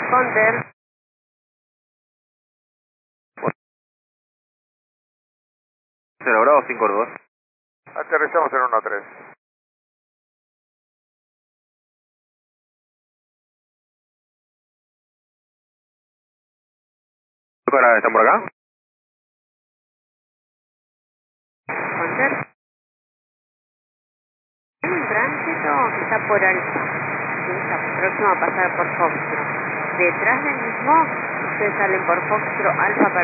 Conter. Cero Bravo 5 2. Aterrizamos en 1-3. ¿Están por acá? Conter. Hay un tránsito que está por Alfa, que está próximo a pasar por Foxtrot. Detrás del mismo, ustedes salen por Foxtrot Alfa para